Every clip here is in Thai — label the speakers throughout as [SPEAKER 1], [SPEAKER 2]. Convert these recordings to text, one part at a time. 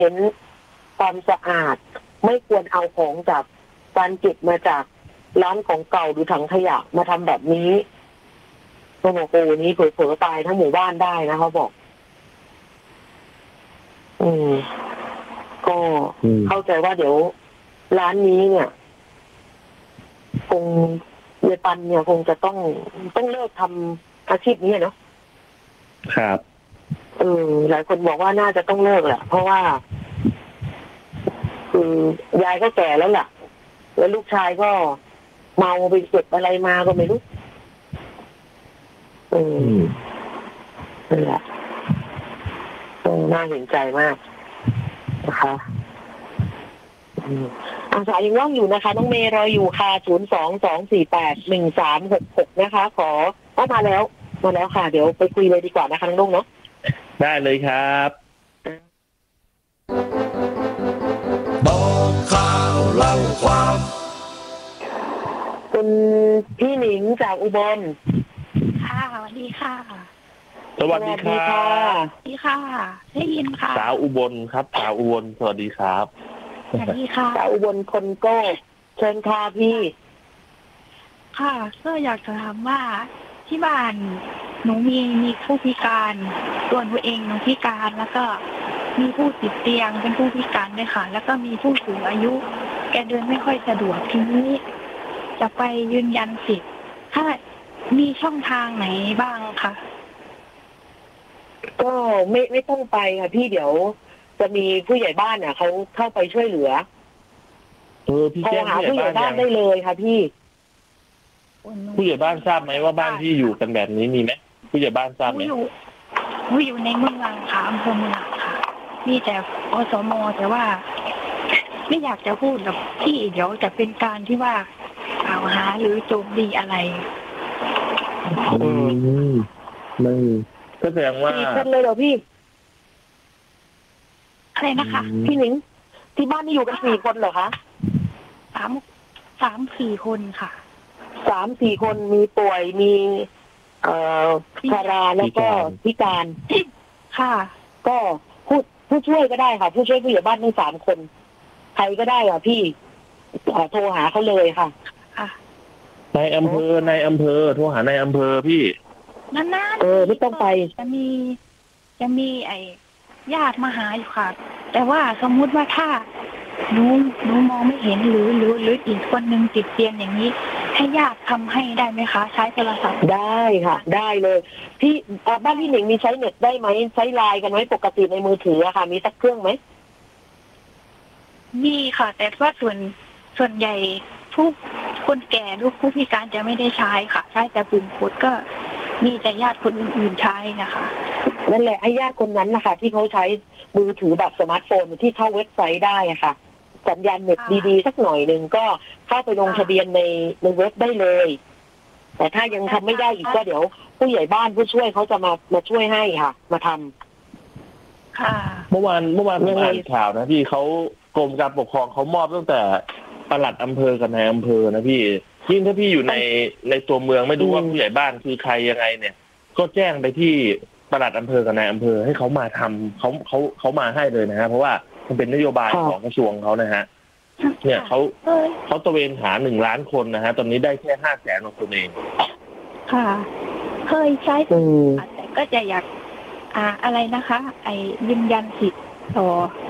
[SPEAKER 1] เห็นความสะอาดไม่ควรเอาของจากการเก็บมาจากร้านของเก่าหรือถังขยะมาทำแบบนี้โอ้โหนี้เผลอๆตายทั้งหมู่บ้านได้นะเขาบอกก็เข้าใจว่าเดี๋ยวร้านนี้เนี่ยคงเยปันเนี่ยคงจะต้องเลิกทำอาชีพนี้เนาะ
[SPEAKER 2] ครับ
[SPEAKER 1] หลายคนบอกว่าน่าจะต้องเลิกแหละเพราะว่ายายก็แก่แล้วล่ะแล้วลูกชายก็เมาไปเก็บอะไรมาก็ไม่รู้นั่นแหละน่าเห็นใจมากนะคะสายยังว่างอยู่นะคะน้องเมย์รออยู่ค่ะ022481366นะคะขอมาแล้วค่ะเดี๋ยวไปคุยเลยดีกว่านะคะน้องลุงเนาะ
[SPEAKER 2] ได้เลยครับ
[SPEAKER 3] บอกข่าวเล่าความ
[SPEAKER 1] คุณพี่หนิงจากอุบล
[SPEAKER 4] ค่ะสวัสดีค่ะ
[SPEAKER 2] สวัสดีค่ะ
[SPEAKER 4] สวัสดีค่ะได้ยินค่ะ
[SPEAKER 2] สาวอุบลครับสาวอุบลสวัสดีครับ
[SPEAKER 4] สวัสดีค่ะ
[SPEAKER 1] สาวอุบลคนโก้เชิญค่ะพี่
[SPEAKER 4] ค่ะก็อยากจะถามว่าที่บ้านหนูมีผู้พิการส่วนตัวเองหนูพิการแล้วก็มีผู้ติดเตียงเป็นผู้พิการด้วยค่ะแล้วก็มีผู้สูงอายุแกเดินไม่ค่อยสะดวกทีนี้จะไปยืนยันสิทธิ์ถ้ามีช่องทางไหนบ้างคะ
[SPEAKER 1] ก็ไม่ต้องไปค่ะพี่เดี๋ยวจะมีผู้ใหญ่บ้านเนี่ยเขาเข้าไปช่วยเหลือ
[SPEAKER 2] พี่แจ้ง
[SPEAKER 1] ผู้ใหญ่บ้านได้เลยค่ะพี่
[SPEAKER 2] ผู้ใหญ่บ้านทราบไหมว่าบ้านที่อยู่กันแบบนี้มีไหมผู้ใหญ่บ้านทราบไหม
[SPEAKER 4] อยู่ในเมืองค่ะอำเภอเมืองค่ะมีแต่อสม.แต่ว่าไม่อยากจะพูดกับพี่เดี๋ยวจะเป็นการที่ว่ากล่าวหาหรือโจมตีอะไร
[SPEAKER 2] ไม่ก็แสดงว่า
[SPEAKER 1] 4 คนเลยเหรอพี่
[SPEAKER 4] อะไรนะคะ
[SPEAKER 1] พี่หนิงที่บ้านนี่อยู่กัน4 คนเหรอคะ
[SPEAKER 4] 3-4 คนค่ะ
[SPEAKER 1] 3-4 คนมีป่วยมีชราแล้วก็พิการ
[SPEAKER 4] ค่ะ
[SPEAKER 1] ก็ผู้ช่วยก็ได้ค่ะผู้ช่วยผู้ใหญ่บ้านทั้ง3 คนใครก็ได้ค่ะพี่โทรหาเขาเลยค่ะ
[SPEAKER 2] ในอำเภอโทรหาในอำเภอพี่
[SPEAKER 4] นั่น
[SPEAKER 1] ไม่ต้องไป
[SPEAKER 4] จะมีญาติมาหาอยู่ค่ะแต่ว่าสมมุติว่าถ้าหนูมองไม่เห็นหรืออีกคนนึงติดเตียงอย่างนี้ให้ญาติทำให้ได้ไหมคะใช้โทรศัพท์
[SPEAKER 1] ได้ค่ะได้เลยพี่บ้านพี่หนิงมีใช้เน็ตได้ไหมใช้ไลน์กันไหมปกติในมือถืออะค่ะมีสักเครื่องไหม
[SPEAKER 4] มีค่ะแต่ว่าส่วนใหญ่ผู้คนแก่หรือผู้พิการจะไม่ได้ใช้ค่ะใช้แต่ปุ่มกดก็มีแต่ญาติคนอื่นๆใช้นะคะ
[SPEAKER 1] นั่นแหละให้ญาติคนนั้นนะคะที่เขาใช้มือถือแบบสมาร์ทโฟนที่เข้าเว็บไซต์ได้อะค่ะสัญญาณเน็ตดีๆสักหน่อยนึงก็เข้าไปลงทะเบียนในเว็บได้เลยแต่ถ้ายังทำไม่ได้อีกก็เดี๋ยวผู้ใหญ่บ้านผู้ช่วยเขาจะมาช่วยให้ค่ะมาท
[SPEAKER 4] ำค่ะ
[SPEAKER 2] เมื่อวานผมอ่านข่าวนะพี่เขากรมการปกครองเขามอบตั้งแต่ปลัดอำเภอกับนายอำเภอนะพี่ยิ่งถ้าพี่อยู่ในตัวเมืองไม่รู้ว่าผู้ใหญ่บ้านคือใครยังไงเนี่ยก็แจ้งไปที่ปลัดอำเภอกับนายอำเภอให้เขามาทำเขามาให้เลยนะฮะเพราะว่ามันเป็นนโยบายของกระทรวงเขานะฮะเนี่ยเขาตระเวนหา1 ล้านคนนะฮะตอนนี้ได้แค่500,000ของตัวเอง
[SPEAKER 4] ค่ะเคยใช้แต่ก็จะอยากอะไรนะคะยืนยันสิทธิ์ต่อ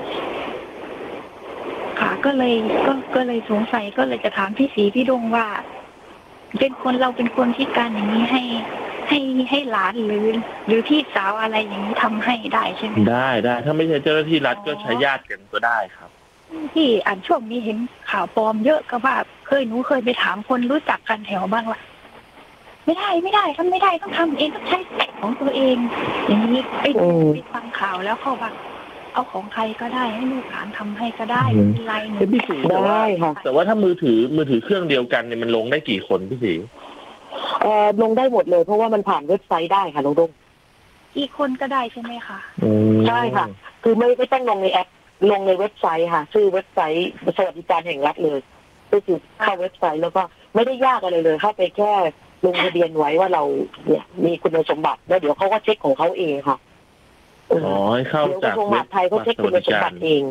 [SPEAKER 4] ค่ะก็เลยสงสัยก็เลยจะถามพี่ศรีพี่ดงว่าเราเป็นคนพิการอย่างนี้ให้หลานหรือพี่สาวอะไรอย่างนี้ทำให้ได้ใช่ไหม
[SPEAKER 2] ได้ถ้าไม่ใช่เจ้าหน้าที่รัฐก็ใช้ญาติกันก็ได้ครับ
[SPEAKER 4] ที่ช่วงนี้เห็นข่าวปลอมเยอะก็ว่าหนูเคยไปถามคนรู้จักกันแถวบ้างว่าไม่ได้ทำไม่ได้ต้องทำเองต้องใช้ของตัวเองอย่างนี้ไปฟังข่าวแล้วเขาว่าเอาของใครก็ได้ให้ลูกหลานทำให้ก็ได้ไม่เป็นไรหนู
[SPEAKER 1] ได้ค่ะ
[SPEAKER 2] แต่ว่าถ้ามือถือเครื่องเดียวกันเนี่ยมันลงได้กี่คนพี่ศรี
[SPEAKER 1] ลงได้หมดเลยเพราะว่ามันผ่านเว็บไซต์ได้ค่ะลุงดง
[SPEAKER 4] กี่คนก็ได้ใช่ไหมคะ
[SPEAKER 1] ได้ค่ะคือไม่ต้องลงในแอปลงในเว็บไซต์ค่ะชื่อเว็บไซต์สวัสดิการแห่งรัฐเลยก็คือเข้าเว็บไซต์แล้วก็ไม่ได้ยากอะไรเลยเข้าไปแค่ลงทะเบียนไว้ว่าเราเนี่ยมีคุณสมบัติแล้วเดี๋ยวเขาก็เช็คของเขาเองค่ะ
[SPEAKER 2] อ๋อให้เข้า
[SPEAKER 1] เดี๋ยวก
[SPEAKER 2] จา
[SPEAKER 1] ระ
[SPEAKER 2] ก
[SPEAKER 1] ทรวงม
[SPEAKER 2] เว็
[SPEAKER 1] หา
[SPEAKER 2] บ
[SPEAKER 1] ดไทยเขาเช็คคุณสมบัติเอง